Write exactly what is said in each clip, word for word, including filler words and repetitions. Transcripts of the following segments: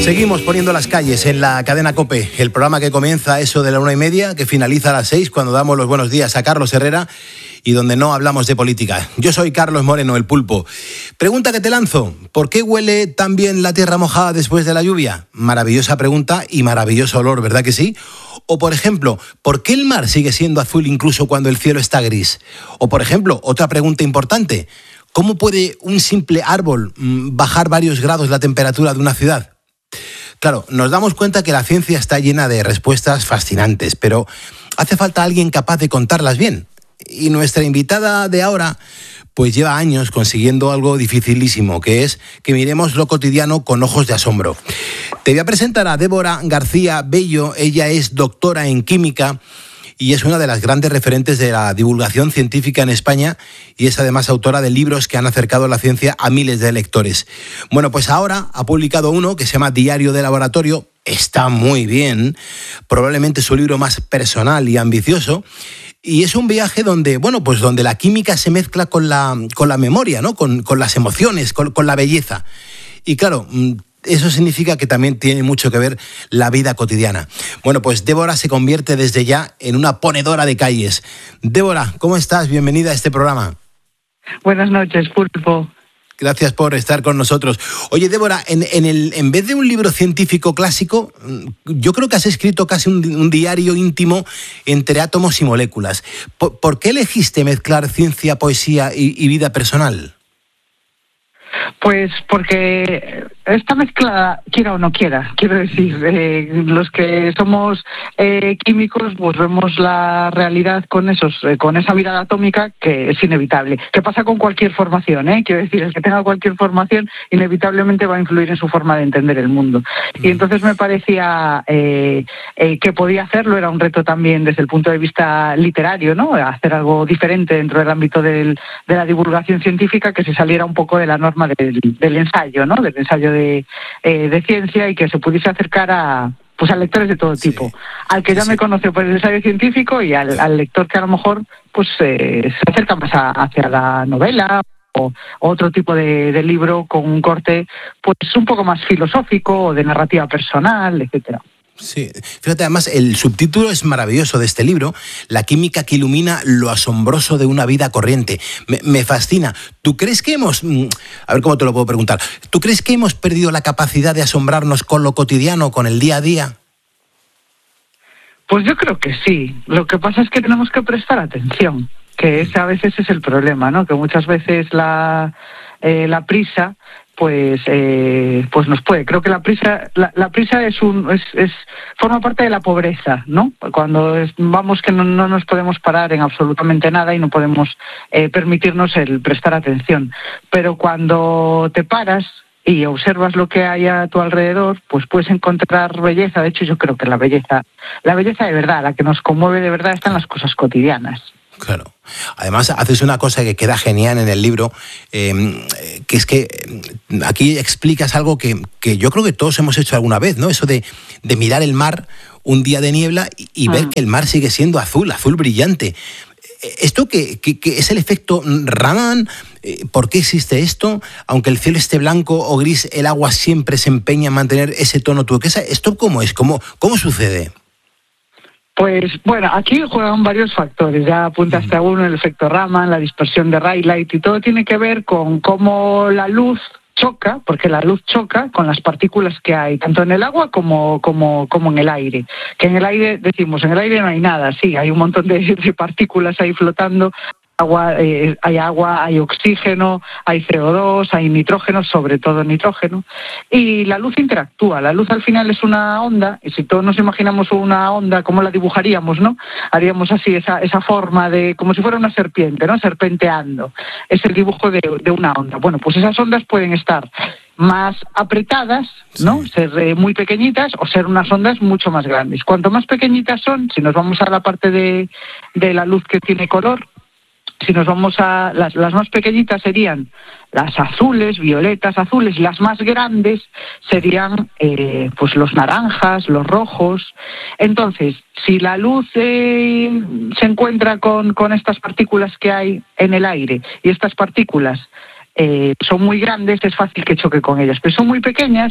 Seguimos poniendo las calles en la cadena COPE, el programa que comienza a eso de la una y media, que finaliza a las seis cuando damos los buenos días a Carlos Herrera y donde no hablamos de política. Yo soy Carlos Moreno, el Pulpo. Pregunta que te lanzo, ¿por qué huele tan bien la tierra mojada después de la lluvia? Maravillosa pregunta y maravilloso olor, ¿verdad que sí? O, por ejemplo, ¿por qué el mar sigue siendo azul incluso cuando el cielo está gris? O, por ejemplo, otra pregunta importante, ¿cómo puede un simple árbol mmm, bajar varios grados la temperatura de una ciudad? Claro, nos damos cuenta que la ciencia está llena de respuestas fascinantes, pero hace falta alguien capaz de contarlas bien. Y nuestra invitada de ahora, pues lleva años consiguiendo algo dificilísimo, que es que miremos lo cotidiano con ojos de asombro. Te voy a presentar a Débora García Bello. Ella es doctora en química y es una de las grandes referentes de la divulgación científica en España y es además autora de libros que han acercado la ciencia a miles de lectores. Bueno, pues ahora ha publicado uno que se llama Diario de Laboratorio. Está muy bien, probablemente su libro más personal y ambicioso. Y es un viaje donde, bueno, pues donde la química se mezcla con la, con la memoria, ¿no? Con, con las emociones, con, con la belleza. Y claro, eso significa que también tiene mucho que ver la vida cotidiana. Bueno, pues Débora se convierte desde ya en una ponedora de calles. Débora, ¿cómo estás? Bienvenida a este programa. Buenas noches, Pulpo. Gracias por estar con nosotros. Oye, Débora, en, en, el, en vez de un libro científico clásico, yo creo que has escrito casi un, un diario íntimo entre átomos y moléculas. ¿Por, ¿por qué elegiste mezclar ciencia, poesía y, y vida personal? Pues porque esta mezcla, quiera o no quiera, quiero decir, eh, los que somos eh, químicos, pues vemos la realidad con esos, eh, con esa mirada atómica que es inevitable. ¿Qué pasa con cualquier formación? Eh? Quiero decir, el que tenga cualquier formación inevitablemente va a influir en su forma de entender el mundo. Y entonces me parecía eh, eh, que podía hacerlo, era un reto también desde el punto de vista literario, ¿no? Hacer algo diferente dentro del ámbito del, de la divulgación científica que se saliera un poco de la norma del, del ensayo, ¿no? Del ensayo de, eh, de ciencia y que se pudiese acercar a, pues, a lectores de todo tipo. Sí. Al que ya sí. me conoce por el ensayo científico y al, al lector que a lo mejor pues eh, se acerca más a, hacia la novela o otro tipo de, de libro con un corte pues un poco más filosófico o de narrativa personal, etcétera. Sí, fíjate, además el subtítulo es maravilloso de este libro, La química que ilumina lo asombroso de una vida corriente. Me, me fascina. ¿Tú crees que hemos, a ver cómo te lo puedo preguntar, ¿tú crees que hemos perdido la capacidad de asombrarnos con lo cotidiano, con el día a día? Pues yo creo que sí. Lo que pasa es que tenemos que prestar atención, que ese a veces es el problema, ¿no? Que muchas veces la, eh, la prisa pues eh, pues nos puede. Creo que la prisa la, la prisa es un es, es forma parte de la pobreza, ¿no? Cuando es, vamos que no, no nos podemos parar en absolutamente nada y no podemos eh, permitirnos el prestar atención. Pero cuando te paras y observas lo que hay a tu alrededor, pues puedes encontrar belleza. De hecho, yo creo que la belleza, la belleza de verdad, la que nos conmueve de verdad, está en las cosas cotidianas. Claro. Además, haces una cosa que queda genial en el libro, eh, que es que aquí explicas algo que, que yo creo que todos hemos hecho alguna vez, ¿no? Eso de, de mirar el mar un día de niebla y, y ah. ver que el mar sigue siendo azul, azul brillante. ¿Esto qué, qué, qué es el efecto Raman? ¿Por qué existe esto? Aunque el cielo esté blanco o gris, el agua siempre se empeña en mantener ese tono turquesa. ¿Esto cómo es? ¿Cómo, cómo sucede? Pues bueno, aquí juegan varios factores, ya apuntaste a uno, el efecto Raman, la dispersión de Rayleigh, y todo tiene que ver con cómo la luz choca, porque la luz choca con las partículas que hay, tanto en el agua como, como, como en el aire. Que en el aire, decimos, en el aire no hay nada, sí, hay un montón de, de partículas ahí flotando. Agua, eh, hay agua, hay oxígeno, hay C O dos, hay nitrógeno, sobre todo nitrógeno, y la luz interactúa. La luz al final es una onda, y si todos nos imaginamos una onda, ¿cómo la dibujaríamos, no? Haríamos así, esa, esa forma de, como si fuera una serpiente, ¿no? Serpenteando. Es el dibujo de, de una onda. Bueno, pues esas ondas pueden estar más apretadas, ¿no? Sí. Ser eh, muy pequeñitas o ser unas ondas mucho más grandes. Cuanto más pequeñitas son, si nos vamos a la parte de, de la luz que tiene color, si nos vamos a las, las más pequeñitas serían las azules, violetas, azules, y las más grandes serían eh, pues los naranjas, los rojos. Entonces, si la luz eh, se encuentra con, con estas partículas que hay en el aire y estas partículas eh, son muy grandes, es fácil que choque con ellas, pero son muy pequeñas,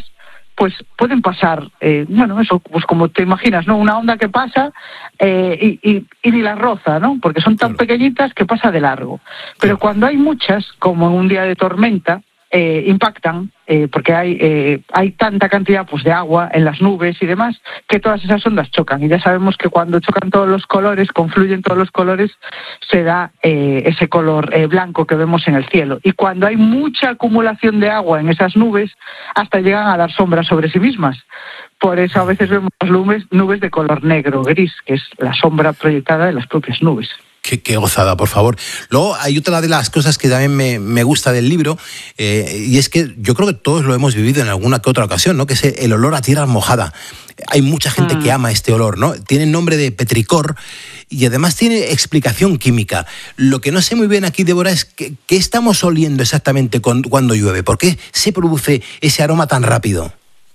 pues pueden pasar, eh, bueno, eso, pues como te imaginas, ¿no? Una onda que pasa eh, y, y, y ni la roza, ¿no? Porque son tan claro. pequeñitas que pasa de largo. Pero claro. cuando hay muchas, como en un día de tormenta, eh, impactan, eh, porque hay eh, hay tanta cantidad pues de agua en las nubes y demás, que todas esas ondas chocan. Y ya sabemos que cuando chocan todos los colores, confluyen todos los colores, se da eh, ese color eh, blanco que vemos en el cielo. Y cuando hay mucha acumulación de agua en esas nubes, hasta llegan a dar sombras sobre sí mismas. Por eso a veces vemos las nubes, nubes de color negro, gris, que es la sombra proyectada de las propias nubes. Qué, qué gozada, por favor. Luego hay otra de las cosas que también me, me gusta del libro, eh, y es que yo creo que todos lo hemos vivido en alguna que otra ocasión, ¿no? Que es el olor a tierra mojada. Hay mucha gente mm. que ama este olor, ¿no? Tiene el nombre de petricor y además tiene explicación química. Lo que no sé muy bien aquí, Débora, es que, ¿qué estamos oliendo exactamente con, cuando llueve? ¿Por qué se produce ese aroma tan rápido?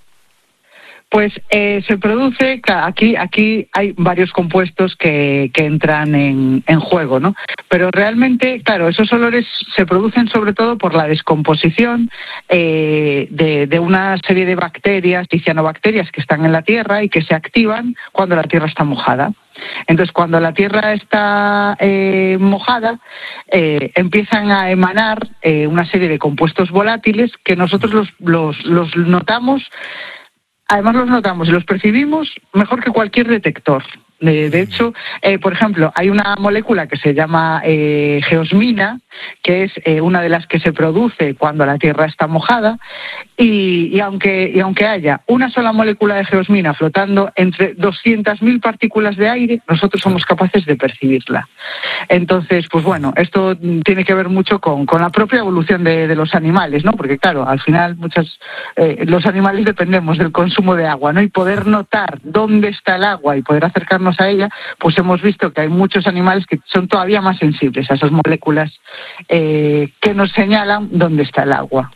Pues eh, se produce, aquí aquí hay varios compuestos que, que entran en, en juego, ¿no? Pero realmente, claro, esos olores se producen sobre todo por la descomposición eh, de, de una serie de bacterias y cianobacterias que están en la tierra y que se activan cuando la tierra está mojada. Entonces, cuando la tierra está eh, mojada, eh, empiezan a emanar eh, una serie de compuestos volátiles que nosotros los, los, los notamos. Además los notamos y los percibimos mejor que cualquier detector. De, de hecho, eh, por ejemplo, hay una molécula que se llama eh, geosmina, que es eh, una de las que se produce cuando la tierra está mojada, y, y, aunque, y aunque haya una sola molécula de geosmina flotando entre doscientas mil partículas de aire, nosotros somos capaces de percibirla. Entonces, pues bueno, esto tiene que ver mucho con, con la propia evolución de, de los animales, ¿no? Porque claro, al final muchas eh, los animales dependemos del consumo de agua, ¿no? Y poder notar dónde está el agua y poder acercarnos a ella, pues hemos visto que hay muchos animales que son todavía más sensibles a esas moléculas eh, que nos señalan dónde está el agua.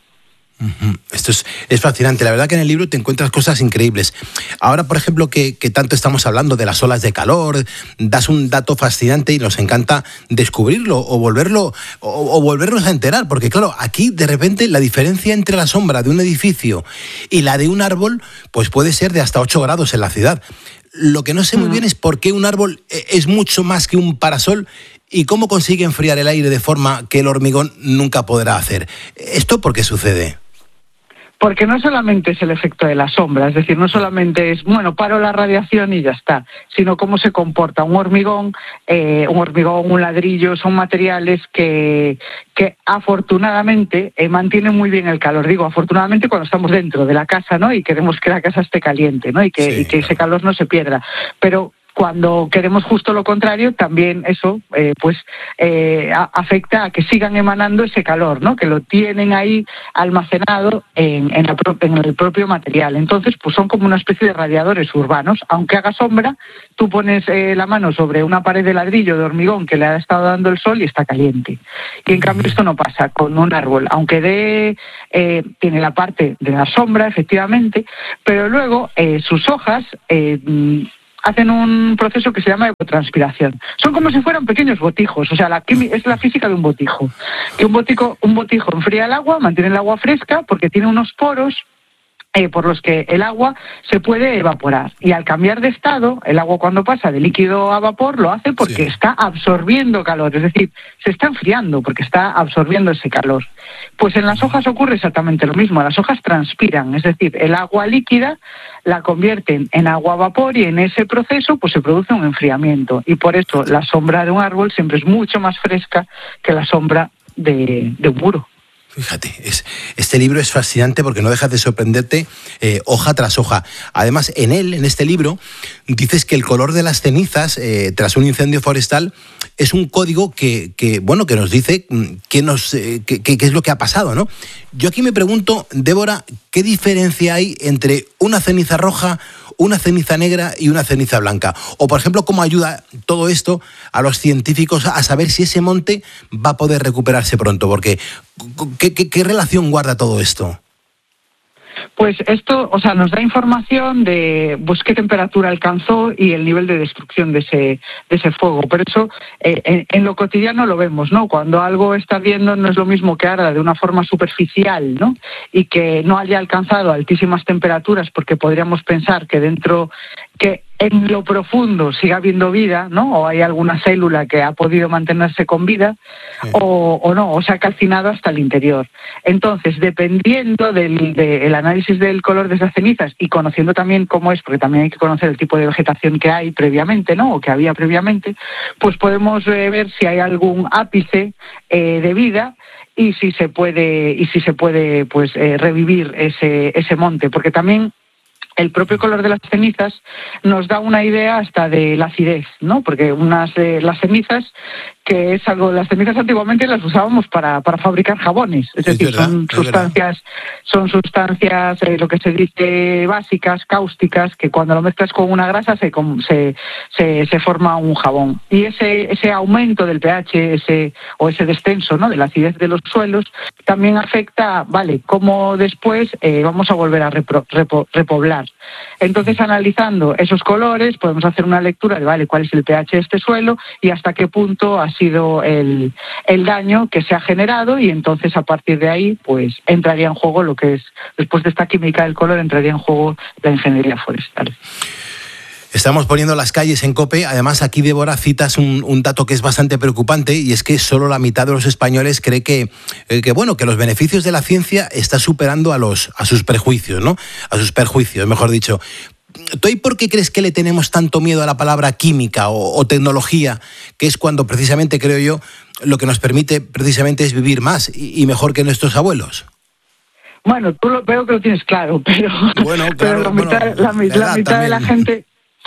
Esto es, es fascinante. La verdad que en el libro te encuentras cosas increíbles. Ahora, por ejemplo, que, que tanto estamos hablando de las olas de calor, das un dato fascinante y nos encanta descubrirlo o volverlo o, o volvernos a enterar, porque claro, aquí de repente la diferencia entre la sombra de un edificio y la de un árbol, pues puede ser de hasta ocho grados en la ciudad. Lo que no sé muy bien es por qué un árbol es mucho más que un parasol y cómo consigue enfriar el aire de forma que el hormigón nunca podrá hacer. ¿Esto por qué sucede? Porque no solamente es el efecto de la sombra, es decir, no solamente es, bueno, paro la radiación y ya está, sino cómo se comporta un hormigón, eh, un hormigón, un ladrillo, son materiales que, que afortunadamente eh, mantienen muy bien el calor. Digo, afortunadamente cuando estamos dentro de la casa, ¿no? Y queremos que la casa esté caliente, ¿no? Y que, sí, y que claro. ese calor no se pierda. Pero cuando queremos justo lo contrario, también eso eh, pues eh, a, afecta a que sigan emanando ese calor, ¿no? Que lo tienen ahí almacenado en, en, la pro, en el propio material. Entonces, pues son como una especie de radiadores urbanos. Aunque haga sombra, tú pones eh, la mano sobre una pared de ladrillo de hormigón que le ha estado dando el sol y está caliente. Y en cambio esto no pasa con un árbol, aunque de, eh, tiene la parte de la sombra, efectivamente, pero luego eh, sus hojas Eh, hacen un proceso que se llama evapotranspiración. Son como si fueran pequeños botijos, o sea, la quimi- es la física de un botijo. Que un botijo, un botijo enfría el agua, mantiene el agua fresca porque tiene unos poros Eh, por los que el agua se puede evaporar. Y al cambiar de estado, el agua cuando pasa de líquido a vapor lo hace porque sí. está absorbiendo calor, es decir, se está enfriando porque está absorbiendo ese calor. Pues en las hojas ocurre exactamente lo mismo, las hojas transpiran, es decir, el agua líquida la convierten en agua a vapor y en ese proceso pues se produce un enfriamiento. Y por eso la sombra de un árbol siempre es mucho más fresca que la sombra de, de un muro. Fíjate, es, este libro es fascinante porque no dejas de sorprenderte eh, hoja tras hoja. Además, en él, en este libro, dices que el color de las cenizas eh, tras un incendio forestal es un código que, que bueno, que nos dice qué nos, eh, qué, qué es lo que ha pasado, ¿no? Yo aquí me pregunto, Débora, ¿qué diferencia hay entre una ceniza roja, una ceniza negra y una ceniza blanca? O, por ejemplo, ¿cómo ayuda todo esto a los científicos a saber si ese monte va a poder recuperarse pronto? Porque, ¿qué, qué, qué relación guarda todo esto? Pues esto, o sea, nos da información de pues, qué temperatura alcanzó y el nivel de destrucción de ese, de ese fuego. Por eso, eh, en, en lo cotidiano lo vemos, ¿no? Cuando algo está ardiendo no es lo mismo que arda de una forma superficial, ¿no? Y que no haya alcanzado altísimas temperaturas, porque podríamos pensar que dentro, que en lo profundo siga habiendo vida, ¿no? O hay alguna célula que ha podido mantenerse con vida, sí. o, o no, o se ha calcinado hasta el interior. Entonces, dependiendo del de, el análisis del color de esas cenizas y conociendo también cómo es, porque también hay que conocer el tipo de vegetación que hay previamente, ¿no? O que había previamente, pues podemos eh, ver si hay algún ápice eh, de vida y si se puede y si se puede pues eh, revivir ese ese monte, porque también el propio color de las cenizas nos da una idea hasta de la acidez, ¿no? Porque unas de las cenizas, que es algo, las cenizas antiguamente las usábamos para, para fabricar jabones, es sí, decir, es verdad, son es sustancias, verdad. son sustancias, eh, lo que se dice básicas, cáusticas, que cuando lo mezclas con una grasa se, se, se, se forma un jabón. Y ese, ese aumento del pH, ese, o ese descenso, ¿no? De la acidez de los suelos, también afecta, vale, cómo después eh, vamos a volver a repro, repo, repoblar. Entonces, analizando esos colores, podemos hacer una lectura de, vale, cuál es el pH de este suelo y hasta qué punto ha sido el, el daño que se ha generado, y entonces a partir de ahí, pues entraría en juego lo que es, después de esta química del color, entraría en juego la ingeniería forestal. Estamos poniendo las calles en COPE. Además, aquí, Débora, citas un, un dato que es bastante preocupante, y es que solo la mitad de los españoles cree que, eh, que, bueno, que los beneficios de la ciencia está superando a, los, a sus prejuicios, ¿no? A sus perjuicios, mejor dicho. ¿Tú y por qué crees que le tenemos tanto miedo a la palabra química o, o tecnología, que es cuando precisamente, creo yo, lo que nos permite precisamente es vivir más y, y mejor que nuestros abuelos? Bueno, tú lo, veo que lo tienes claro, pero, bueno, claro, pero la mitad, bueno, la, la, la mitad de la gente...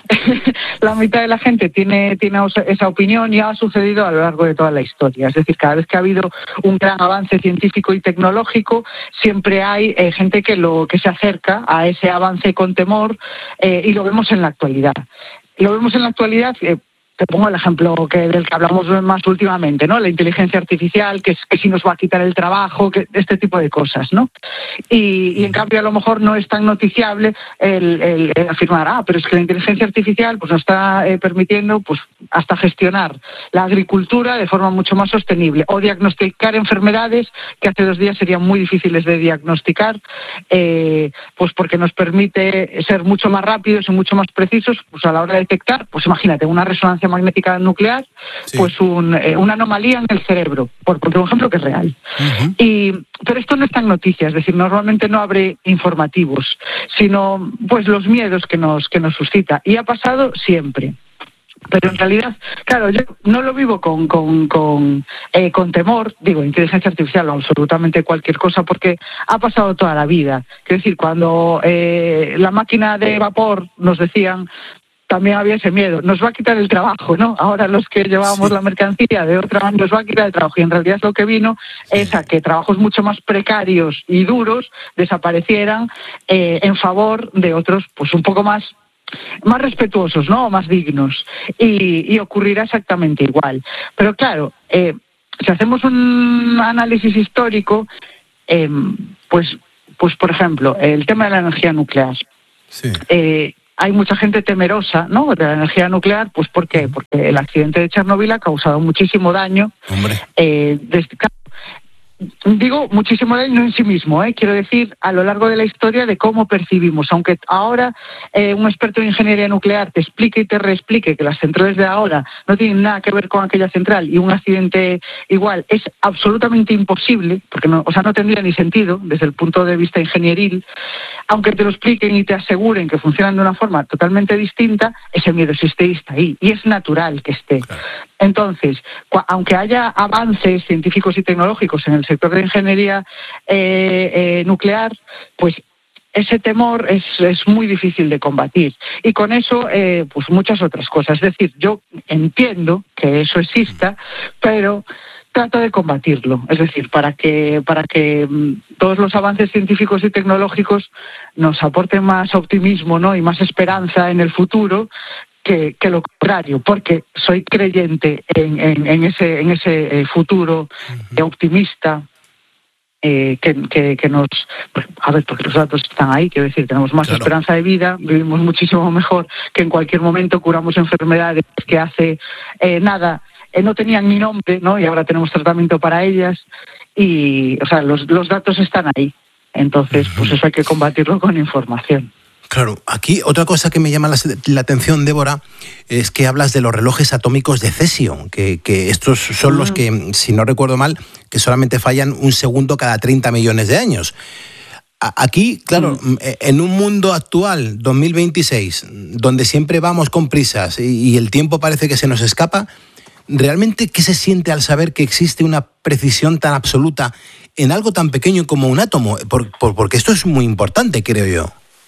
la mitad de la gente tiene, tiene esa opinión, y ha sucedido a lo largo de toda la historia. Es decir, cada vez que ha habido un gran avance científico y tecnológico, siempre hay eh, gente que, lo, que se acerca a ese avance con temor, eh, y lo vemos en la actualidad. Lo vemos en la actualidad... Eh, Te pongo el ejemplo que del que hablamos más últimamente, ¿no? La inteligencia artificial, que, es, que si nos va a quitar el trabajo, que este tipo de cosas, ¿no? Y, y en cambio, a lo mejor no es tan noticiable el, el, el afirmar, ah, pero es que la inteligencia artificial pues nos está eh, permitiendo pues hasta gestionar la agricultura de forma mucho más sostenible, o diagnosticar enfermedades que hace dos días serían muy difíciles de diagnosticar, eh, pues porque nos permite ser mucho más rápidos y mucho más precisos pues a la hora de detectar, pues imagínate, una resonancia magnética nuclear, sí. pues un, eh, una anomalía en el cerebro, por poner un ejemplo que es real. Uh-huh. Y, pero esto no está en noticias, es decir, normalmente no abre informativos, sino pues los miedos que nos, que nos suscita. Y ha pasado siempre. Pero en realidad, claro, yo no lo vivo con con con, eh, con temor, digo, inteligencia artificial o absolutamente cualquier cosa, porque ha pasado toda la vida. Quiero decir, cuando eh, la máquina de vapor nos decían, también había ese miedo, nos va a quitar el trabajo, ¿no? Ahora los que llevábamos sí. la mercancía de otra nos va a quitar el trabajo, y en realidad lo que vino sí. es a que trabajos mucho más precarios y duros desaparecieran eh, en favor de otros, pues un poco más más respetuosos, ¿no? O más dignos. Y, y ocurrirá exactamente igual. Pero claro, eh, si hacemos un análisis histórico, eh, pues, pues por ejemplo, el tema de la energía nuclear. Sí. Eh, hay mucha gente temerosa, ¿no?, de la energía nuclear, pues ¿por qué? Porque el accidente de Chernobyl ha causado muchísimo daño. Hombre. Eh, desde, Digo muchísimo daño en sí mismo, ¿eh? Quiero decir, a lo largo de la historia de cómo percibimos. Aunque ahora eh, un experto en ingeniería nuclear te explique y te reexplique que las centrales de ahora no tienen nada que ver con aquella central, y un accidente igual es absolutamente imposible, porque no, o sea, no tendría ni sentido desde el punto de vista ingenieril, aunque te lo expliquen y te aseguren que funcionan de una forma totalmente distinta, ese miedo existe y está ahí, y es natural que esté. Claro. Entonces, aunque haya avances científicos y tecnológicos en el sector de ingeniería eh, eh, nuclear, pues ese temor es, es muy difícil de combatir. Y con eso, eh, pues muchas otras cosas. Es decir, yo entiendo que eso exista, pero trato de combatirlo. Es decir, para que, para que todos los avances científicos y tecnológicos nos aporten más optimismo, ¿no?, y más esperanza en el futuro, Que, que lo contrario, porque soy creyente en, en, en ese, en ese futuro uh-huh. optimista Eh, que, que, que nos... A ver, porque los datos están ahí, quiero decir, tenemos más claro. esperanza de vida, vivimos muchísimo mejor, que en cualquier momento curamos enfermedades que hace eh, nada, eh, no tenían ni nombre, ¿no? Y ahora tenemos tratamiento para ellas, y, o sea, los, los datos están ahí. Entonces, pues eso hay que combatirlo con información. Claro, aquí otra cosa que me llama la, la atención, Débora, es que hablas de los relojes atómicos de cesio, que, que estos son mm. los que, si no recuerdo mal, que solamente fallan un segundo cada treinta millones de años. Aquí, claro, mm. en un mundo actual, dos mil veintiséis, donde siempre vamos con prisas y, y el tiempo parece que se nos escapa, ¿realmente qué se siente al saber que existe una precisión tan absoluta en algo tan pequeño como un átomo? Por, por, porque esto es muy importante, creo yo.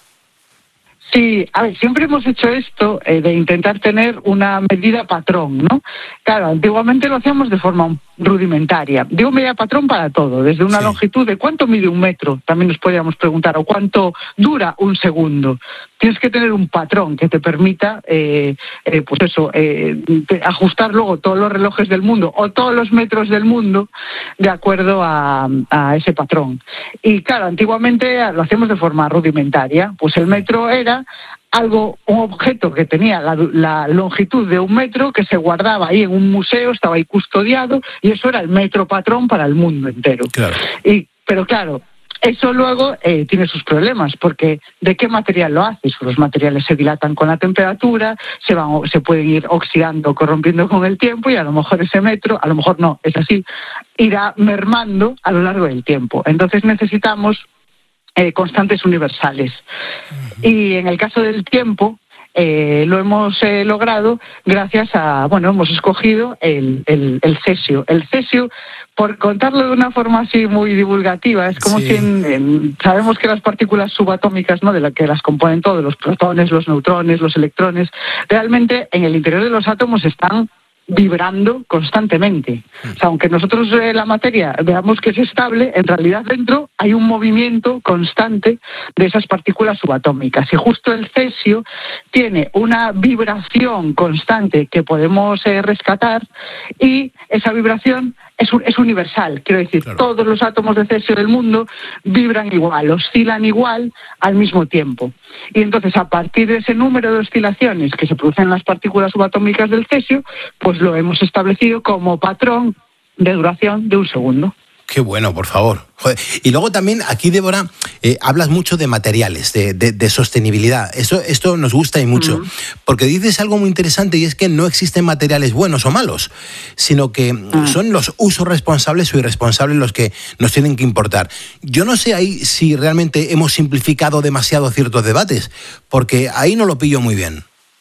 Sí, a ver, siempre hemos hecho esto eh, de intentar tener una medida patrón, ¿no? Claro, antiguamente lo hacíamos de forma rudimentaria. Digo medida patrón para todo, desde una sí. longitud de cuánto mide un metro, también nos podíamos preguntar, o cuánto dura un segundo. Tienes que tener un patrón que te permita, eh, eh, pues eso, eh, ajustar luego todos los relojes del mundo o todos los metros del mundo de acuerdo a, a ese patrón. Y claro, antiguamente lo hacíamos de forma rudimentaria, pues el metro era algo, un objeto que tenía la, la longitud de un metro, que se guardaba ahí en un museo, estaba ahí custodiado, y eso era el metro patrón para el mundo entero. Claro. Y, pero claro, eso luego eh, tiene sus problemas, porque ¿de qué material lo haces? Los materiales se dilatan con la temperatura, se van, se pueden ir oxidando, corrompiendo con el tiempo, y a lo mejor ese metro, a lo mejor no, es así, irá mermando a lo largo del tiempo. Entonces necesitamos Eh, constantes universales. Uh-huh. Y en el caso del tiempo, eh, lo hemos eh, logrado gracias a, bueno, hemos escogido el, el, el cesio. El cesio, por contarlo de una forma así muy divulgativa, es como sí. si en, en, sabemos que las partículas subatómicas, ¿no?, de las que las componen todos, los protones, los neutrones, los electrones, realmente en el interior de los átomos están vibrando constantemente. O sea, aunque nosotros eh, la materia veamos que es estable, en realidad dentro hay un movimiento constante de esas partículas subatómicas, y justo el cesio tiene una vibración constante que podemos eh, rescatar, y esa vibración es, es universal, quiero decir, claro. todos los átomos de cesio del mundo vibran igual, oscilan igual al mismo tiempo. Y entonces, a partir de ese número de oscilaciones que se producen en las partículas subatómicas del cesio, pues lo hemos establecido como patrón de duración de un segundo. Qué bueno, por favor. Joder. Y luego también aquí, Débora, eh, hablas mucho de materiales, de, de, de sostenibilidad. Esto, esto nos gusta y mucho, uh-huh. porque dices algo muy interesante, y es que no existen materiales buenos o malos, sino que uh-huh. son los usos responsables o irresponsables los que nos tienen que importar. Yo no sé ahí si realmente hemos simplificado demasiado ciertos debates, porque ahí no lo pillo muy bien.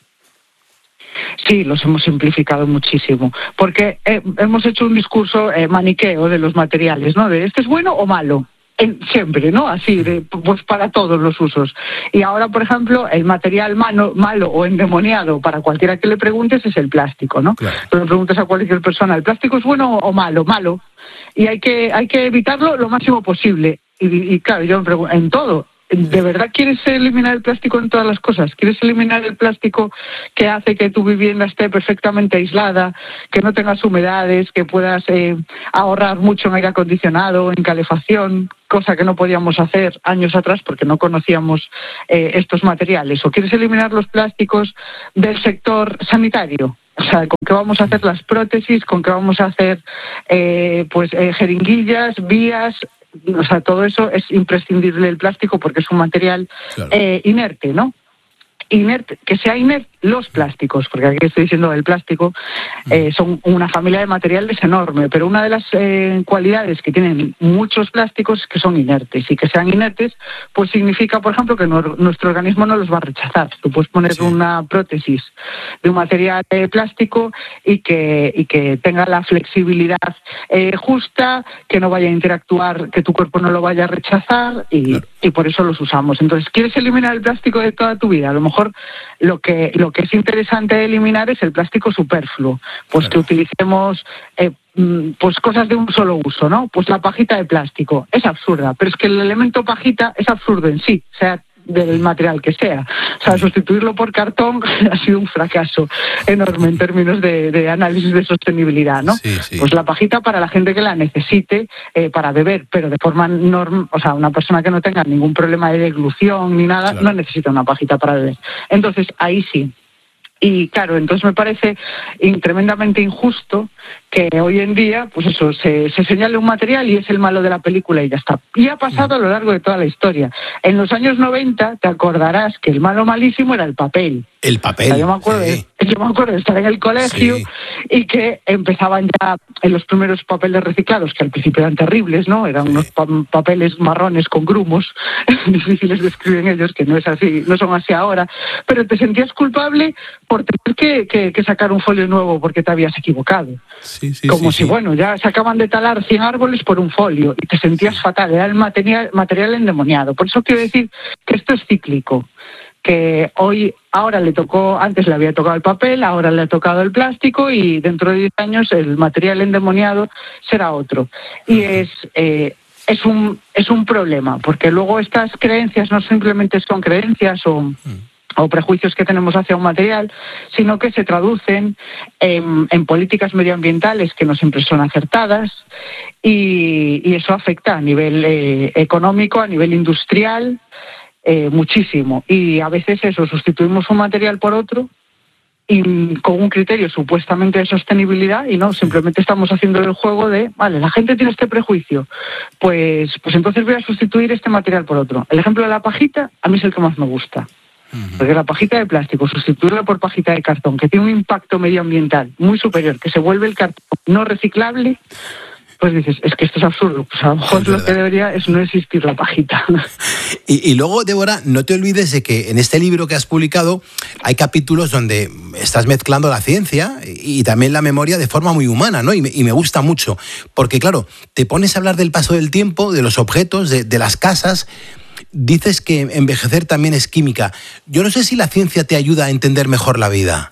Sí, los hemos simplificado muchísimo, porque eh, hemos hecho un discurso eh, maniqueo de los materiales, ¿no? De este es bueno o malo, en, siempre, ¿no? Así, de, pues para todos los usos. Y ahora, por ejemplo, el material malo, malo o endemoniado para cualquiera que le preguntes es el plástico, ¿no? Claro. Tú le preguntas a cualquier persona, ¿el plástico es bueno o malo? Malo. Y hay que, hay que evitarlo lo máximo posible. Y, y claro, yo me pregunto, en todo. ¿De verdad quieres eliminar el plástico en todas las cosas? ¿Quieres eliminar el plástico que hace que tu vivienda esté perfectamente aislada, que no tengas humedades, que puedas eh, ahorrar mucho en aire acondicionado, en calefacción, cosa que no podíamos hacer años atrás porque no conocíamos eh, estos materiales? ¿O quieres eliminar los plásticos del sector sanitario? O sea, ¿con qué vamos a hacer las prótesis? ¿Con qué vamos a hacer eh, pues eh, jeringuillas, vías? O sea, todo eso es imprescindible el plástico porque es un material claro. eh, inerte, ¿no? Inerte, que sea inerte los plásticos, porque aquí estoy diciendo el plástico, eh, son una familia de materiales enorme, pero una de las eh, cualidades que tienen muchos plásticos es que son inertes, y que sean inertes pues significa, por ejemplo, que no, nuestro organismo no los va a rechazar. Tú puedes poner sí. una prótesis de un material eh, plástico y que, y que tenga la flexibilidad eh, justa, que no vaya a interactuar, que tu cuerpo no lo vaya a rechazar, y, claro. y por eso los usamos. Entonces, ¿quieres eliminar el plástico de toda tu vida? A lo mejor lo que, lo que es interesante eliminar es el plástico superfluo, pues claro. que utilicemos eh, pues cosas de un solo uso, ¿no? Pues la pajita de plástico es absurda, pero es que el elemento pajita es absurdo en sí, o sea, del material que sea. O sea, sustituirlo por cartón ha sido un fracaso enorme en términos de, de análisis de sostenibilidad, ¿no? Sí, sí. Pues la pajita para la gente que la necesite eh, para beber, pero de forma normal, o sea, una persona que no tenga ningún problema de deglución ni nada, claro, no necesita una pajita para beber. Entonces, ahí sí. Y claro, entonces me parece tremendamente injusto que hoy en día, pues eso, se, se señale un material y es el malo de la película y ya está. Y ha pasado a lo largo de toda la historia. En los años noventa te acordarás que el malo malísimo era el papel. El papel. O sea, yo, me acuerdo sí. de, yo me acuerdo de estar en el colegio sí. y que empezaban ya en los primeros papeles reciclados, que al principio eran terribles, ¿no? Eran sí. unos pa papeles marrones con grumos, difíciles de escribir en ellos, que no es así, no son así ahora, pero te sentías culpable por tener que, que, que sacar un folio nuevo porque te habías equivocado. Sí, sí, Como sí, si, sí. bueno, ya se acaban de talar cien árboles por un folio y te sentías sí. fatal, era el material, material endemoniado. Por eso quiero decir que esto es cíclico, que hoy, ahora le tocó, antes le había tocado el papel, ahora le ha tocado el plástico y dentro de diez años el material endemoniado será otro. Y es... Eh, Es un, es un problema, porque luego estas creencias no simplemente son creencias o, o prejuicios que tenemos hacia un material, sino que se traducen en, en políticas medioambientales que no siempre son acertadas y, y eso afecta a nivel eh, económico, a nivel industrial, eh, muchísimo. Y a veces eso, sustituimos un material por otro y con un criterio supuestamente de sostenibilidad y no, simplemente estamos haciendo el juego de, vale, la gente tiene este prejuicio, pues, pues entonces voy a sustituir este material por otro. El ejemplo de la pajita a mí es el que más me gusta, porque la pajita de plástico, sustituirla por pajita de cartón, que tiene un impacto medioambiental muy superior, que se vuelve el cartón no reciclable, pues dices, es que esto es absurdo, pues a lo mejor es lo que debería es no existir la pajita. Y, y luego, Débora, no te olvides de que en este libro que has publicado hay capítulos donde estás mezclando la ciencia y también la memoria de forma muy humana, ¿no? Y me, y me gusta mucho, porque claro, te pones a hablar del paso del tiempo, de los objetos, de, de las casas, dices que envejecer también es química. Yo no sé si la ciencia te ayuda a entender mejor la vida.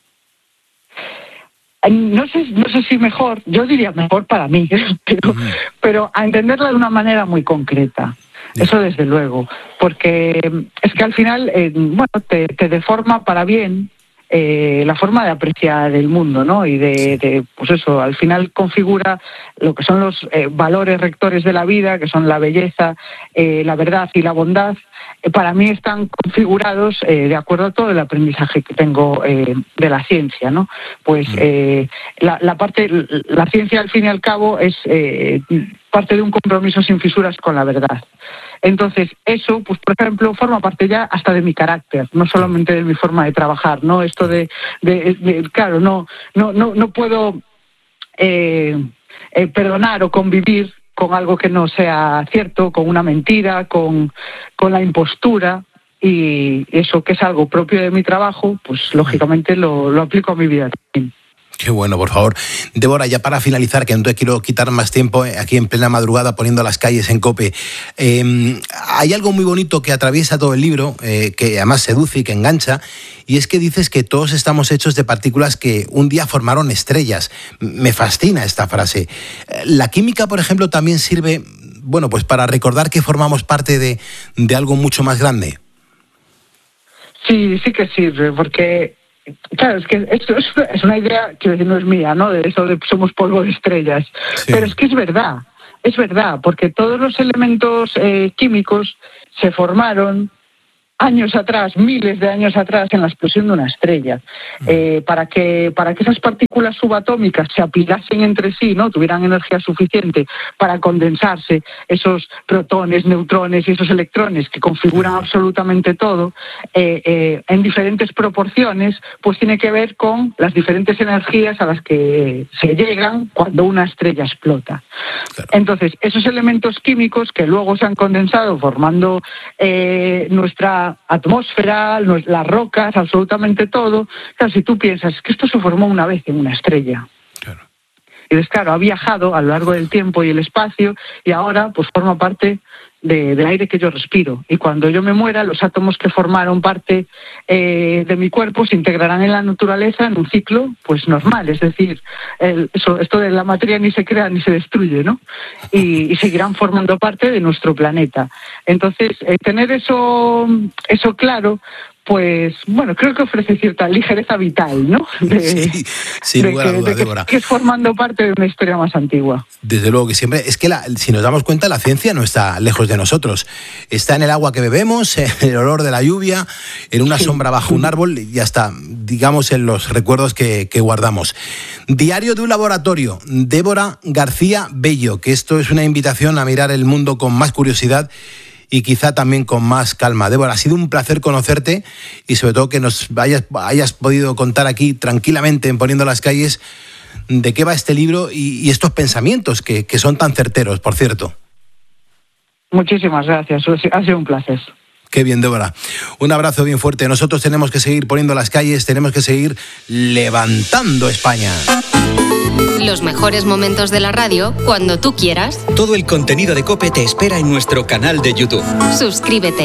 No sé, no sé si mejor, yo diría mejor para mí, pero, uh-huh. pero a entenderla de una manera muy concreta. Yeah. Eso desde luego, porque es que al final, eh, bueno, te, te deforma para bien eh, la forma de apreciar el mundo, ¿no? Y de, de, pues eso, al final configura lo que son los eh, valores rectores de la vida, que son la belleza, eh, la verdad y la bondad. Para mí están configurados eh, de acuerdo a todo el aprendizaje que tengo eh, de la ciencia, ¿no? Pues eh, la, la parte, la ciencia al fin y al cabo es eh, parte de un compromiso sin fisuras con la verdad. Entonces eso, pues por ejemplo, forma parte ya hasta de mi carácter, no solamente de mi forma de trabajar, ¿no? Esto de, de, de claro, no, no, no, no puedo eh, eh, perdonar o convivir con algo que no sea cierto, con una mentira, con, con la impostura, y eso que es algo propio de mi trabajo, pues lógicamente lo, lo aplico a mi vida también. Qué bueno, por favor. Débora, ya para finalizar, que no te quiero quitar más tiempo aquí en plena madrugada poniendo las calles en COPE. Eh, hay algo muy bonito que atraviesa todo el libro, eh, que además seduce y que engancha, y es que dices que todos estamos hechos de partículas que un día formaron estrellas. Me fascina esta frase. La química, por ejemplo, también sirve, bueno, pues para recordar que formamos parte de, de algo mucho más grande. Sí, sí que sirve, porque... Claro, es que esto es una idea que no es mía, ¿no? De eso de somos polvo de estrellas. Sí. Pero es que es verdad, es verdad, porque todos los elementos eh, químicos se formaron años atrás, miles de años atrás, en la explosión de una estrella. Eh, para que para que esas partículas subatómicas se apilasen entre sí, ¿no? Tuvieran energía suficiente para condensarse, esos protones, neutrones y esos electrones que configuran absolutamente todo, eh, eh, en diferentes proporciones, pues tiene que ver con las diferentes energías a las que se llegan cuando una estrella explota. Claro. Entonces, esos elementos químicos que luego se han condensado formando eh, nuestra atmósfera, las rocas, absolutamente todo. Claro, si tú piensas que esto se formó una vez en una estrella. Claro. Y es claro, ha viajado a lo largo del tiempo y el espacio y ahora pues forma parte de, del aire que yo respiro. Y cuando yo me muera, los átomos que formaron parte eh, de mi cuerpo se integrarán en la naturaleza en un ciclo pues normal. Es decir, el, eso, esto de la materia ni se crea ni se destruye, ¿no? Y, y seguirán formando parte de nuestro planeta. Entonces, eh, tener eso, eso claro, pues, bueno, creo que ofrece cierta ligereza vital, ¿no? De, sí, sin lugar a dudas, Débora. Que es formando parte de una historia más antigua. Desde luego que siempre, es que la, si nos damos cuenta, la ciencia no está lejos de nosotros. Está en el agua que bebemos, en el olor de la lluvia, en una sí. sombra bajo un árbol y hasta, digamos, en los recuerdos que, que guardamos. Diario de un laboratorio, Débora García Bello, que esto es una invitación a mirar el mundo con más curiosidad y quizá también con más calma. Débora, ha sido un placer conocerte y sobre todo que nos hayas, hayas podido contar aquí tranquilamente en Poniendo las Calles de qué va este libro y, y estos pensamientos que, que son tan certeros, por cierto. Muchísimas gracias, ha sido un placer. Qué bien, Débora. Un abrazo bien fuerte. Nosotros tenemos que seguir poniendo las calles, tenemos que seguir levantando España. Los mejores momentos de la radio, cuando tú quieras. Todo el contenido de COPE te espera en nuestro canal de YouTube. Suscríbete.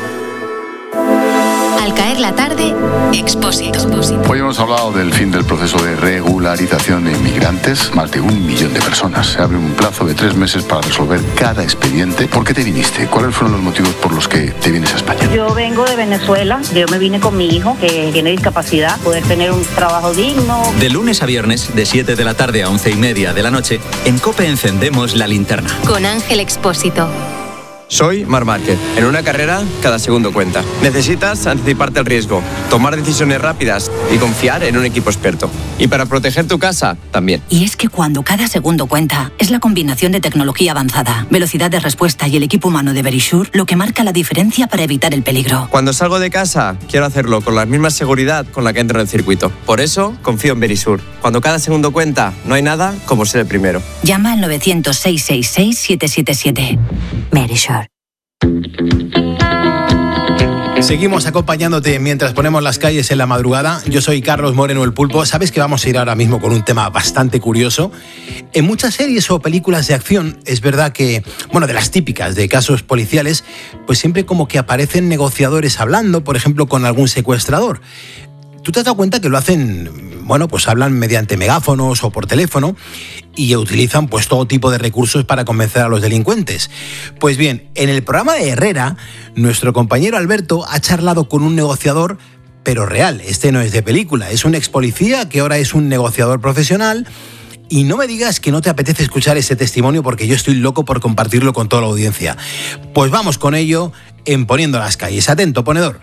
Al caer la tarde, Expósito. Hoy hemos hablado del fin del proceso de regularización de inmigrantes. Más de un millón de personas. Se abre un plazo de tres meses para resolver cada expediente. ¿Por qué te viniste? ¿Cuáles fueron los motivos por los que te vienes a España? Yo vengo de Venezuela. Yo me vine con mi hijo, que tiene discapacidad, poder tener un trabajo digno. De lunes a viernes, de siete de la tarde a once y media de la noche, en COPE encendemos la linterna. Con Ángel Expósito. Soy Mar Márquez. En una carrera, cada segundo cuenta. Necesitas anticiparte al riesgo, tomar decisiones rápidas y confiar en un equipo experto. Y para proteger tu casa, también. Y es que cuando cada segundo cuenta, es la combinación de tecnología avanzada, velocidad de respuesta y el equipo humano de Verisure lo que marca la diferencia para evitar el peligro. Cuando salgo de casa, quiero hacerlo con la misma seguridad con la que entro en el circuito. Por eso, confío en Verisure. Cuando cada segundo cuenta, no hay nada como ser el primero. Llama al novecientos, seiscientos sesenta y seis, siete siete siete. Verisure. Seguimos acompañándote mientras ponemos las calles en la madrugada. Yo soy Carlos Moreno, el Pulpo. Sabes que vamos a ir ahora mismo con un tema bastante curioso. En muchas series o películas de acción es verdad que, bueno, de las típicas de casos policiales, pues siempre como que aparecen negociadores hablando, por ejemplo, con algún secuestrador. ¿Tú te has dado cuenta que lo hacen, bueno, pues hablan mediante megáfonos o por teléfono y utilizan pues todo tipo de recursos para convencer a los delincuentes? Pues bien, en el programa de Herrera, nuestro compañero Alberto ha charlado con un negociador, pero real. Este no es de película, es un ex policía que ahora es un negociador profesional. Y no me digas que no te apetece escuchar ese testimonio porque yo estoy loco por compartirlo con toda la audiencia. Pues vamos con ello en Poniendo las Calles. Atento, ponedor.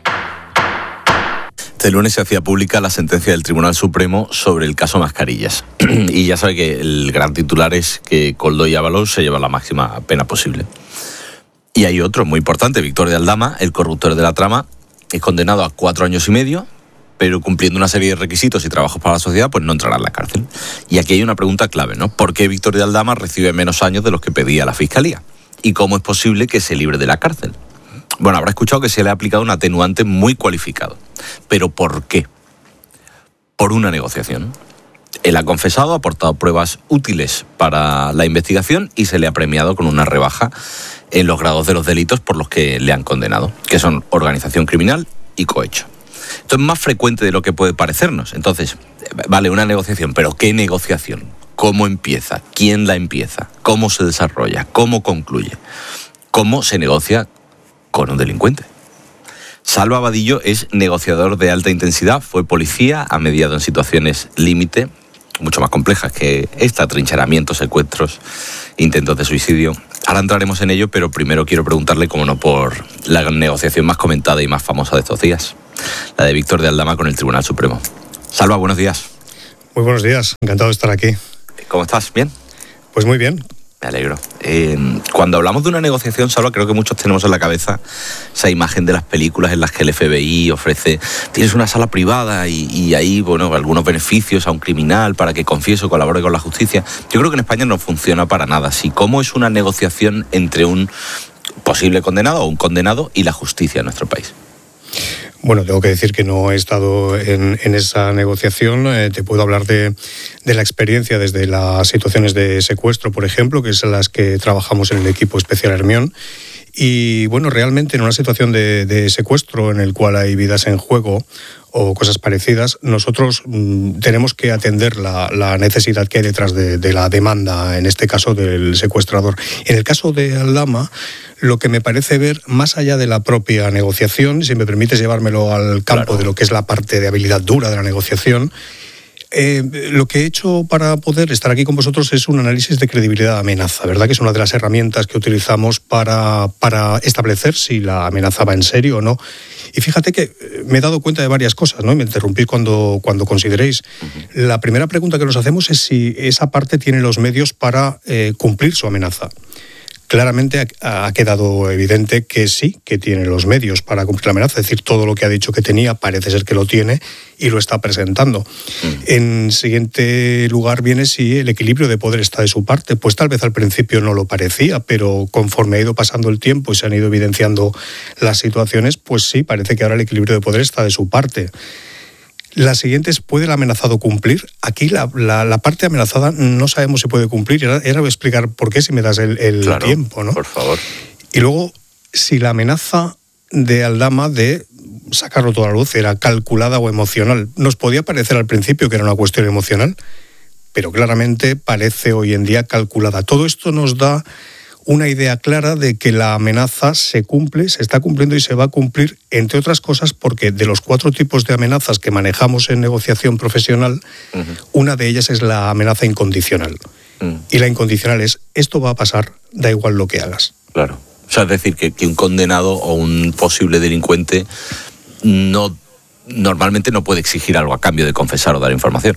Este lunes se hacía pública la sentencia del Tribunal Supremo sobre el caso Mascarillas. Y ya sabe que el gran titular es que Koldo y Ábalos se llevan la máxima pena posible. Y hay otro muy importante, Víctor de Aldama, el corruptor de la trama, es condenado a cuatro años y medio, pero cumpliendo una serie de requisitos y trabajos para la sociedad, pues no entrará en la cárcel. Y aquí hay una pregunta clave, ¿no? ¿Por qué Víctor de Aldama recibe menos años de los que pedía la Fiscalía? ¿Y cómo es posible que se libre de la cárcel? Bueno, habrá escuchado que se le ha aplicado un atenuante muy cualificado. ¿Pero por qué? Por una negociación. Él ha confesado, ha aportado pruebas útiles para la investigación y se le ha premiado con una rebaja en los grados de los delitos por los que le han condenado, que son organización criminal y cohecho. Esto es más frecuente de lo que puede parecernos. Entonces, vale, una negociación, pero ¿qué negociación? ¿Cómo empieza? ¿Quién la empieza? ¿Cómo se desarrolla? ¿Cómo concluye? ¿Cómo se negocia con un delincuente? Salva Vadillo es negociador de alta intensidad, fue policía, ha mediado en situaciones límite, mucho más complejas que esta, atrincheramientos, secuestros, intentos de suicidio. Ahora entraremos en ello, pero primero quiero preguntarle, como no, por la negociación más comentada y más famosa de estos días, la de Víctor de Aldama con el Tribunal Supremo. Salva, buenos días. Muy buenos días, encantado de estar aquí. ¿Cómo estás? ¿Bien? Pues muy bien. Me alegro. Eh, cuando hablamos de una negociación, Salva, creo que muchos tenemos en la cabeza esa imagen de las películas en las que el F B I ofrece, tienes una sala privada y, y ahí, bueno, algunos beneficios a un criminal para que confiese o colabore con la justicia. Yo creo que en España no funciona para nada así. ¿Cómo es una negociación entre un posible condenado o un condenado y la justicia en nuestro país? Bueno, tengo que decir que no he estado en, en esa negociación. Eh, te puedo hablar de, de la experiencia desde las situaciones de secuestro, por ejemplo, que es en las que trabajamos en el equipo especial Hermión. Y bueno, realmente en una situación de, de secuestro en el cual hay vidas en juego o cosas parecidas, nosotros mmm, tenemos que atender la, la necesidad que hay detrás de, de la demanda, en este caso del secuestrador. En el caso de Aldama, lo que me parece ver, más allá de la propia negociación, si me permites llevármelo al campo claro. de lo que es la parte de habilidad dura de la negociación, Eh, lo que he hecho para poder estar aquí con vosotros es un análisis de credibilidad de amenaza, ¿verdad? Que es una de las herramientas que utilizamos para, para establecer si la amenaza va en serio o no. Y fíjate que me he dado cuenta de varias cosas, ¿no? Y me interrumpís cuando, cuando consideréis. Uh-huh. La primera pregunta que nos hacemos es si esa parte tiene los medios para eh, cumplir su amenaza. Claramente ha, ha quedado evidente que sí, que tiene los medios para cumplir la amenaza. Es decir, todo lo que ha dicho que tenía parece ser que lo tiene y lo está presentando. Mm. En siguiente lugar viene si el equilibrio de poder está de su parte. Pues tal vez al principio no lo parecía, pero conforme ha ido pasando el tiempo y se han ido evidenciando las situaciones, pues sí, parece que ahora el equilibrio de poder está de su parte. La siguiente es, ¿puede el amenazado cumplir? Aquí la, la, la parte amenazada no sabemos si puede cumplir. Ahora, ahora voy a explicar por qué, si me das el, el claro, tiempo, ¿no? Por favor. Y luego, si la amenaza de Aldama de sacarlo toda la luz era calculada o emocional. Nos podía parecer al principio que era una cuestión emocional, pero claramente parece hoy en día calculada. Todo esto nos da una idea clara de que la amenaza se cumple, se está cumpliendo y se va a cumplir, entre otras cosas porque de los cuatro tipos de amenazas que manejamos en negociación profesional, uh-huh. una de ellas es la amenaza incondicional. Uh-huh. Y la incondicional es, esto va a pasar, da igual lo que hagas. Claro. O sea, es decir, que, que un condenado o un posible delincuente no normalmente no puede exigir algo a cambio de confesar o dar información.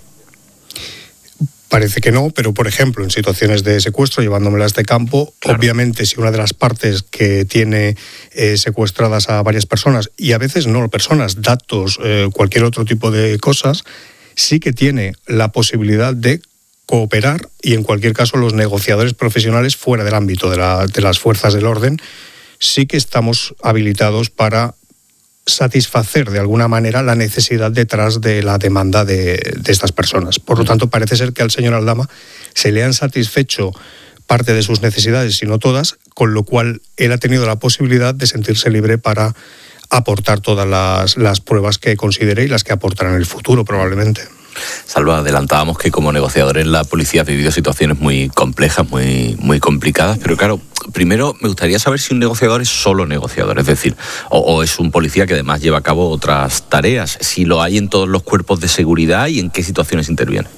Parece que no, pero por ejemplo, en situaciones de secuestro, llevándomela a este campo, claro. obviamente si una de las partes que tiene eh, secuestradas a varias personas, y a veces no personas, datos, eh, cualquier otro tipo de cosas, sí que tiene la posibilidad de cooperar, y en cualquier caso los negociadores profesionales fuera del ámbito de, la, de las fuerzas del orden, sí que estamos habilitados para satisfacer de alguna manera la necesidad detrás de la demanda de, de estas personas. Por lo tanto, parece ser que al señor Aldama se le han satisfecho parte de sus necesidades, si no todas, con lo cual él ha tenido la posibilidad de sentirse libre para aportar todas las, las pruebas que considere y las que aportará en el futuro probablemente. Salva, adelantábamos que como negociador en la policía has vivido situaciones muy complejas, muy, muy complicadas, pero claro, primero me gustaría saber si un negociador es solo negociador, es decir, o, o es un policía que además lleva a cabo otras tareas, si lo hay en todos los cuerpos de seguridad y en qué situaciones interviene.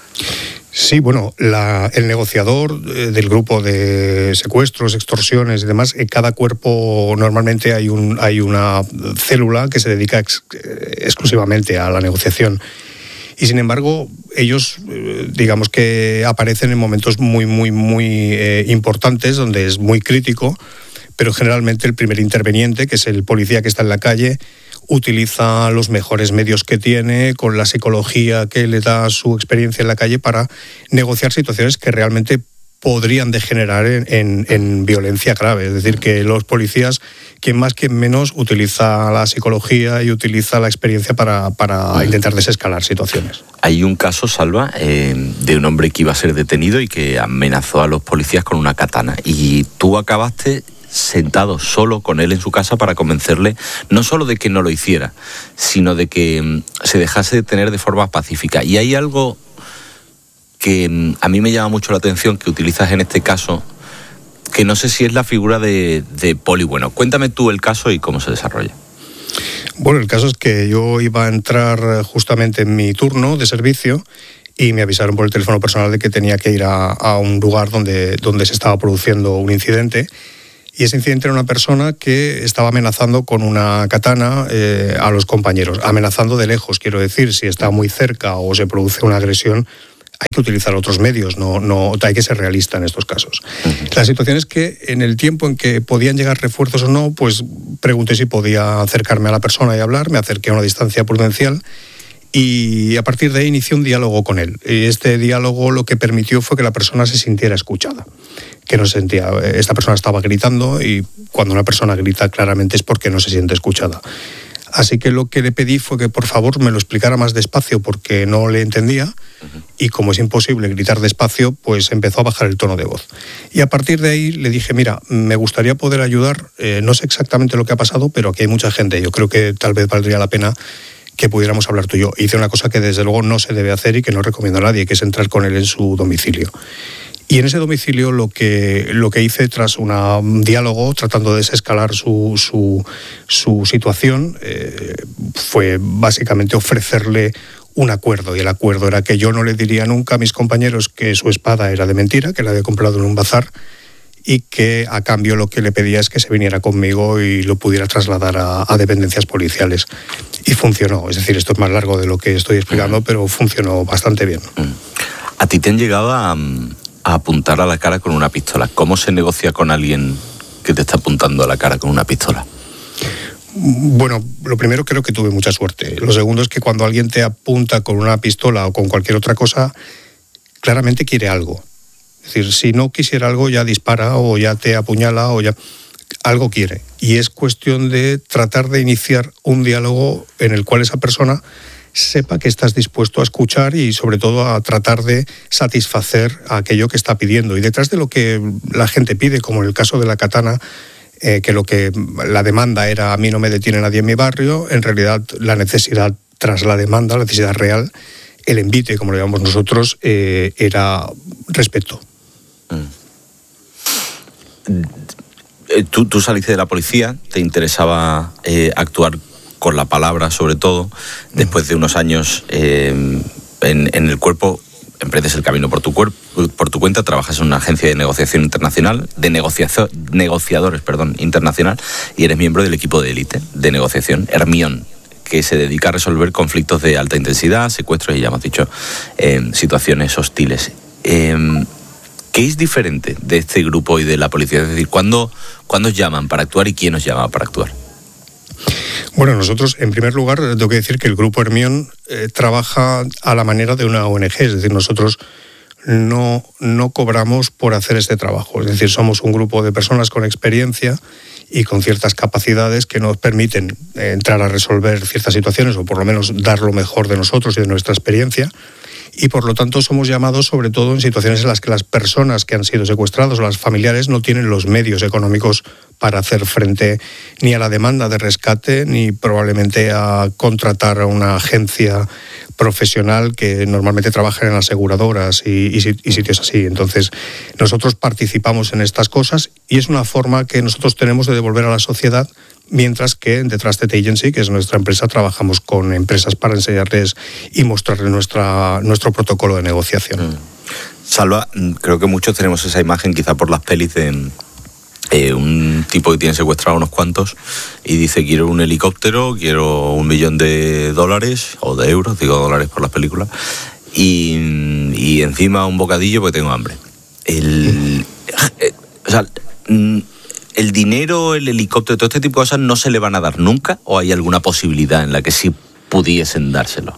Sí, bueno, la, el negociador eh, del grupo de secuestros, extorsiones y demás, en cada cuerpo normalmente hay, un, hay una célula que se dedica ex, eh, exclusivamente a la negociación. Y sin embargo, ellos, digamos que aparecen en momentos muy, muy, muy eh, importantes, donde es muy crítico, pero generalmente el primer interveniente, que es el policía que está en la calle, utiliza los mejores medios que tiene, con la psicología que le da su experiencia en la calle, para negociar situaciones que realmente podrían degenerar en, en, en violencia grave. Es decir, que los policías, quien más, quien menos, utiliza la psicología y utiliza la experiencia para, para intentar desescalar situaciones. Hay un caso, Salva, eh, de un hombre que iba a ser detenido y que amenazó a los policías con una katana. Y tú acabaste sentado solo con él en su casa para convencerle no solo de que no lo hiciera, sino de que se dejase detener de forma pacífica. Y hay algo que a mí me llama mucho la atención que utilizas en este caso, que no sé si es la figura de, de Poli Bueno. Cuéntame tú el caso y cómo se desarrolla. Bueno, el caso es que yo iba a entrar justamente en mi turno de servicio y me avisaron por el teléfono personal de que tenía que ir a, a un lugar donde, donde se estaba produciendo un incidente. Y ese incidente era una persona que estaba amenazando con una katana eh, a los compañeros. Amenazando de lejos, quiero decir, si está muy cerca o se produce una agresión, hay que utilizar otros medios, no, no hay que ser realista en estos casos. Uh-huh. La situación es que en el tiempo en que podían llegar refuerzos o no, pues pregunté si podía acercarme a la persona y hablar, me acerqué a una distancia prudencial y a partir de ahí inicié un diálogo con él. Y este diálogo lo que permitió fue que la persona se sintiera escuchada, que no se sentía, esta persona estaba gritando y cuando una persona grita claramente es porque no se siente escuchada. Así que lo que le pedí fue que por favor me lo explicara más despacio porque no le entendía. Uh-huh. y como es imposible gritar despacio, pues empezó a bajar el tono de voz. Y a partir de ahí le dije, mira, me gustaría poder ayudar, eh, no sé exactamente lo que ha pasado, pero aquí hay mucha gente, yo creo que tal vez valdría la pena que pudiéramos hablar tú y yo. Hice una cosa que desde luego no se debe hacer y que no recomiendo a nadie, que es entrar con él en su domicilio. Y en ese domicilio lo que, lo que hice tras una, un diálogo, tratando de desescalar su, su, su situación, eh, fue básicamente ofrecerle un acuerdo. Y el acuerdo era que yo no le diría nunca a mis compañeros que su espada era de mentira, que la había comprado en un bazar, y que a cambio lo que le pedía es que se viniera conmigo y lo pudiera trasladar a, a dependencias policiales. Y funcionó. Es decir, esto es más largo de lo que estoy explicando, pero funcionó bastante bien. ¿A ti te han llegado a, a apuntar a la cara con una pistola? ¿Cómo se negocia con alguien que te está apuntando a la cara con una pistola? Bueno, lo primero, creo que tuve mucha suerte. Lo segundo es que cuando alguien te apunta con una pistola o con cualquier otra cosa, claramente quiere algo. Es decir, si no quisiera algo, ya dispara o ya te apuñala o ya... Algo quiere. Y es cuestión de tratar de iniciar un diálogo en el cual esa persona sepa que estás dispuesto a escuchar y sobre todo a tratar de satisfacer aquello que está pidiendo. Y detrás de lo que la gente pide, como en el caso de la katana, eh, que lo que la demanda era a mí no me detiene nadie en mi barrio, en realidad la necesidad tras la demanda, la necesidad real, el envite, como lo llamamos nosotros, eh, era respeto. Mm. Tú, tú saliste de la policía, te interesaba eh, actuar con la palabra sobre todo, después de unos años eh, en, en el cuerpo, emprendes el camino por tu, cuerpo, por tu cuenta, trabajas en una agencia de negociación internacional, de negociazo, negociadores perdón, internacional, y eres miembro del equipo de élite de negociación, Hermión, que se dedica a resolver conflictos de alta intensidad, secuestros y, ya hemos dicho, eh, situaciones hostiles. Eh, ¿Qué es diferente de este grupo y de la policía? Es decir, ¿cuándo, ¿cuándo os llaman para actuar y quién os llama para actuar? Bueno, nosotros, en primer lugar, tengo que decir que el Grupo Hermión eh, trabaja a la manera de una O N G, es decir, nosotros no, no cobramos por hacer este trabajo, es decir, somos un grupo de personas con experiencia y con ciertas capacidades que nos permiten eh, entrar a resolver ciertas situaciones o por lo menos dar lo mejor de nosotros y de nuestra experiencia. Y por lo tanto somos llamados sobre todo en situaciones en las que las personas que han sido secuestradas o las familiares no tienen los medios económicos para hacer frente ni a la demanda de rescate ni probablemente a contratar a una agencia profesional que normalmente trabaja en aseguradoras y, y, y sitios así. Entonces nosotros participamos en estas cosas y es una forma que nosotros tenemos de devolver a la sociedad. Mientras que en The Trusted Agency, que es nuestra empresa, trabajamos con empresas para enseñarles y mostrarles nuestra, nuestro protocolo de negociación. Mm. Salva, creo que muchos tenemos esa imagen, quizá por las pelis, de eh, un tipo que tiene secuestrado a unos cuantos y dice: quiero un helicóptero, quiero un millón de dólares, o de euros, digo dólares por las películas, y, y encima un bocadillo porque tengo hambre. El, eh, o sea... Mm, ¿el dinero, el helicóptero, todo este tipo de cosas no se le van a dar nunca? ¿O hay alguna posibilidad en la que sí pudiesen dárselo?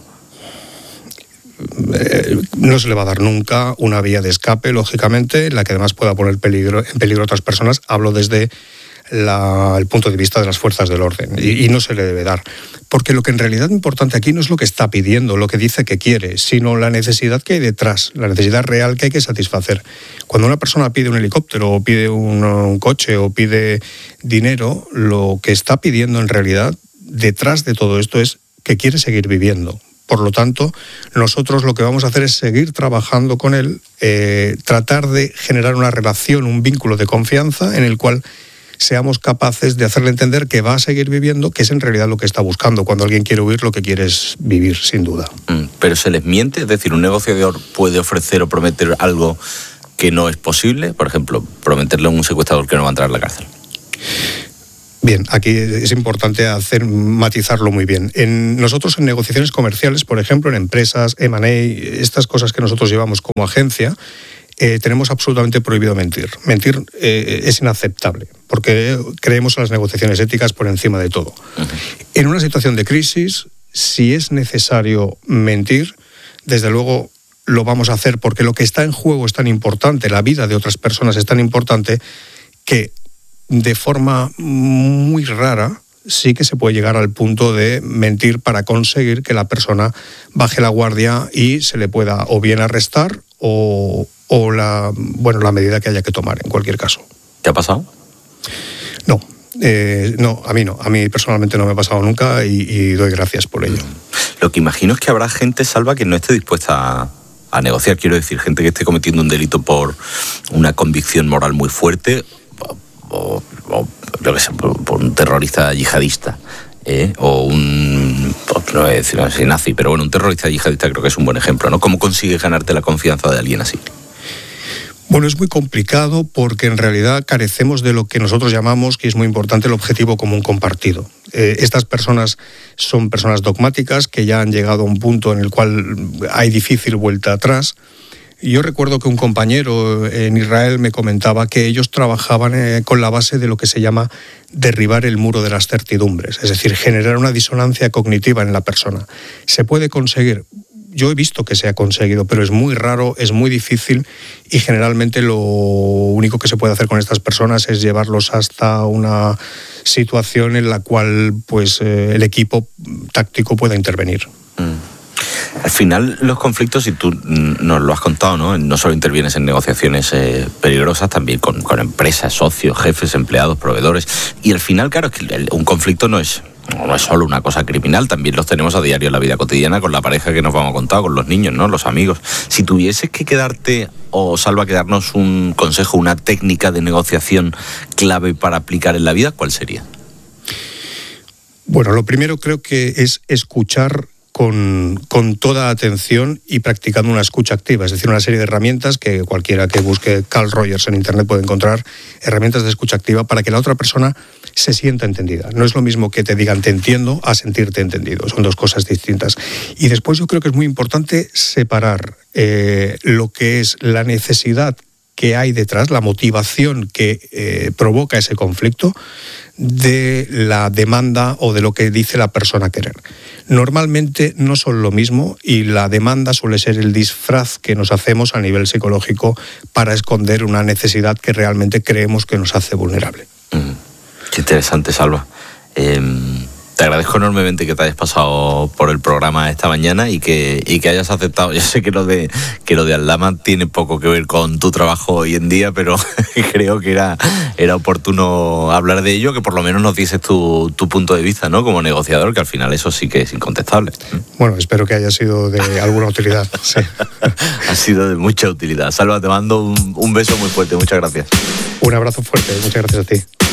Eh, no se le va a dar nunca una vía de escape, lógicamente, en la que además pueda poner peligro, en peligro a otras personas. Hablo desde la, el punto de vista de las fuerzas del orden, y, y no se le debe dar. Porque lo que en realidad es importante aquí no es lo que está pidiendo, lo que dice que quiere, sino la necesidad que hay detrás, la necesidad real que hay que satisfacer. Cuando una persona pide un helicóptero o pide un, un coche o pide dinero, lo que está pidiendo en realidad detrás de todo esto es que quiere seguir viviendo. Por lo tanto, nosotros lo que vamos a hacer es seguir trabajando con él, eh, tratar de generar una relación, un vínculo de confianza en el cual seamos capaces de hacerle entender que va a seguir viviendo, que es en realidad lo que está buscando. Cuando alguien quiere huir, lo que quiere es vivir, sin duda. Mm, pero se les miente, es decir, un negociador puede ofrecer o prometer algo que no es posible, por ejemplo, prometerle a un secuestrador que no va a entrar a la cárcel. Bien, aquí es importante hacer matizarlo muy bien. En, nosotros en negociaciones comerciales, por ejemplo, en empresas, eme and a, estas cosas que nosotros llevamos como agencia, Eh, tenemos absolutamente prohibido mentir. Mentir eh, es inaceptable, porque creemos en las negociaciones éticas por encima de todo. Uh-huh. En una situación de crisis, si es necesario mentir, desde luego lo vamos a hacer, porque lo que está en juego es tan importante, la vida de otras personas es tan importante, que de forma muy rara sí que se puede llegar al punto de mentir para conseguir que la persona baje la guardia y se le pueda o bien arrestar o, o la, bueno, la medida que haya que tomar en cualquier caso. ¿Te ha pasado? No. Eh, no, a mí no. A mí personalmente no me ha pasado nunca y, y doy gracias por ello. Lo que imagino es que habrá gente, Salva, que no esté dispuesta a, a negociar. Quiero decir, gente que esté cometiendo un delito por una convicción moral muy fuerte o, o yo qué sé, por, por un terrorista yihadista. ¿eh? O un, no voy a decir así, nazi, pero bueno, un terrorista yihadista creo que es un buen ejemplo, ¿no? ¿Cómo consigues ganarte la confianza de alguien así? Bueno, es muy complicado porque en realidad carecemos de lo que nosotros llamamos, que es muy importante, el objetivo común compartido. Eh, estas personas son personas dogmáticas que ya han llegado a un punto en el cual hay difícil vuelta atrás. Yo recuerdo que un compañero en Israel me comentaba que ellos trabajaban eh, con la base de lo que se llama derribar el muro de las certidumbres, es decir, generar una disonancia cognitiva en la persona. ¿Se puede conseguir? Yo he visto que se ha conseguido, pero es muy raro, es muy difícil y generalmente lo único que se puede hacer con estas personas es llevarlos hasta una situación en la cual pues, eh, el equipo táctico pueda intervenir. Mm. Al final los conflictos, y tú nos lo has contado, ¿no? No solo intervienes en negociaciones eh, peligrosas, también con, con empresas, socios, jefes, empleados, proveedores. Y al final, claro, es que el, un conflicto no es... no es solo una cosa criminal, también los tenemos a diario en la vida cotidiana con la pareja que nos vamos a contar, con los niños, ¿no? Los amigos. Si tuvieses que quedarte, o Salva, quedarnos un consejo, una técnica de negociación clave para aplicar en la vida, ¿cuál sería? Bueno, lo primero creo que es escuchar con, con toda atención y practicando una escucha activa, es decir, una serie de herramientas que cualquiera que busque Carl Rogers en internet puede encontrar, herramientas de escucha activa para que la otra persona se sienta entendida. No es lo mismo que te digan te entiendo a sentirte entendido, son dos cosas distintas. Y después yo creo que es muy importante separar eh, lo que es la necesidad que hay detrás, la motivación que eh, provoca ese conflicto, de la demanda o de lo que dice la persona querer. Normalmente no son lo mismo y la demanda suele ser el disfraz que nos hacemos a nivel psicológico para esconder una necesidad que realmente creemos que nos hace vulnerable. Mm. Qué interesante, Salva. Eh, te agradezco enormemente que te hayas pasado por el programa esta mañana y que, y que hayas aceptado. Yo sé que lo de que lo de Aldama tiene poco que ver con tu trabajo hoy en día, pero creo que era, era oportuno hablar de ello, que por lo menos nos dices tu, tu punto de vista, ¿no? Como negociador, que al final eso sí que es incontestable. Bueno, espero que haya sido de alguna utilidad. Sí. Ha sido de mucha utilidad. Salva, te mando un, un beso muy fuerte. Muchas gracias. Un abrazo fuerte. Muchas gracias a ti.